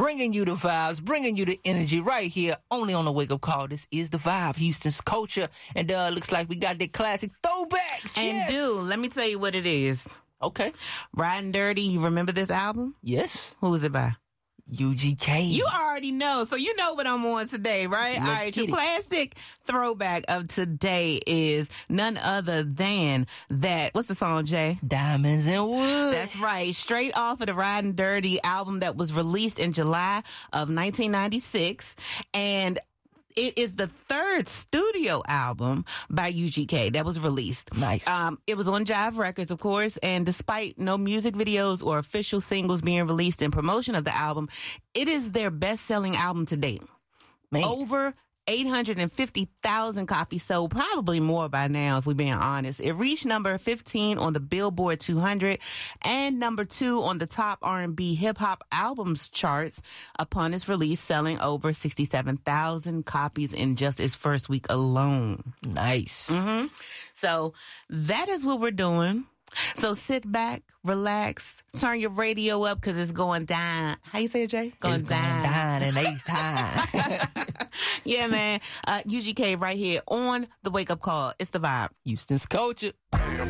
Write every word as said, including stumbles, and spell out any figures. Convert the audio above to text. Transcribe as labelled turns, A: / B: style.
A: bringing you the vibes, bringing you the energy right here, only on the Wake Up Call. This is The Vibe, Houston's culture. And uh, looks like we got that classic throwback.
B: And
A: yes.
B: dude, let me tell you what it is.
A: Okay.
B: Riding Dirty, you remember this album?
A: Yes.
B: Who was it by?
A: U G K.
B: You already know, so you know what I'm on today, right?
A: Let's
B: All right, your
A: get it.
B: classic throwback of today is none other than that. What's the song, Jay?
A: Diamonds and Wood.
B: That's right. Straight off of the Riding Dirty album that was released in July of nineteen ninety-six. And it is the third studio album by U G K that was released.
A: Nice.
B: Um, it was on Jive Records, of course, and despite no music videos or official singles being released in promotion of the album, it is their best-selling album to date.
A: Man.
B: Over eight hundred fifty thousand copies sold, probably more by now if we're being honest. It reached number fifteen on the Billboard two hundred and number two on the top R and B hip-hop albums charts upon its release, selling over sixty-seven thousand copies in just its first week alone.
A: Nice.
B: Mm-hmm. So that is what we're doing. So sit back, relax, turn your radio up because it's going down. How you say it, Jay? Going
A: it's
B: down.
A: going down in Ace time.
B: Yeah, man. Uh, U G K right here on the Wake Up Call. It's The Vibe.
A: Houston's culture.
C: I am